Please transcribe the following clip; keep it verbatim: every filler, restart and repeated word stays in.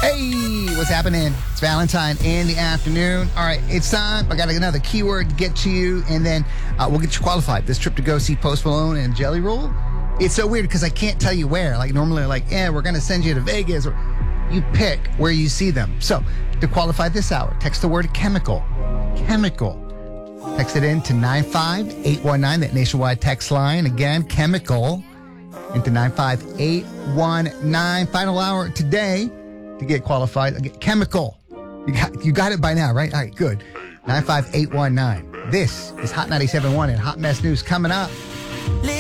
Hey, what's happening? It's Valentine in the afternoon. All right, it's time. I got another keyword to get to you, and then uh, we'll get you qualified. This trip to go see Post Malone and Jelly Roll. It's so weird because I can't tell you where. Like normally, like, yeah, we're going to send you to Vegas. Or you pick where you see them. So to qualify this hour, text the word chemical. Chemical. Text it in to nine five eight one nine, that nationwide text line. Again, chemical, into nine five eight one nine. Final hour today to get qualified. Again, chemical. You got, you got it by now, right? All right, good. nine five eight one nine. This is Hot ninety-seven point one and Hot Mess News coming up.